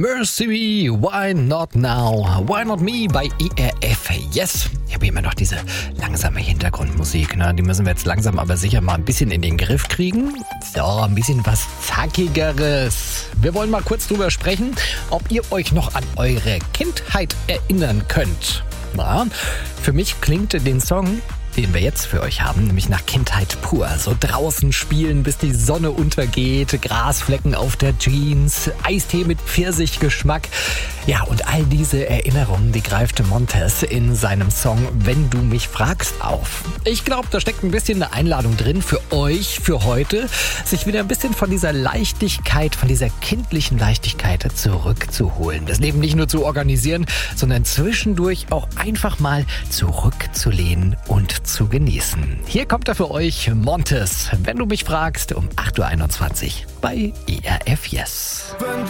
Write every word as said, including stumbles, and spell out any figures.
Mercy Me, Why Not Now? Why Not Me bei E R F Yes. Ich habe immer noch diese langsame Hintergrundmusik, ne? Die müssen wir jetzt langsam aber sicher mal ein bisschen in den Griff kriegen. So, ein bisschen was Zackigeres. Wir wollen mal kurz drüber sprechen, ob ihr euch noch an eure Kindheit erinnern könnt. Na, für mich klingt den Song, den wir jetzt für euch haben, nämlich nach Kindheit pur. So draußen spielen, bis die Sonne untergeht, Grasflecken auf der Jeans, Eistee mit Pfirsichgeschmack. Ja, und all diese Erinnerungen, die greift Montez in seinem Song Wenn du mich fragst auf. Ich glaube, da steckt ein bisschen eine Einladung drin für euch, für heute, sich wieder ein bisschen von dieser Leichtigkeit, von dieser kindlichen Leichtigkeit zurückzuholen. Das Leben nicht nur zu organisieren, sondern zwischendurch auch einfach mal zurückzulehnen und zu genießen. Hier kommt er für euch, Montez, wenn du mich fragst, um acht Uhr einundzwanzig bei E R F Yes. Wenn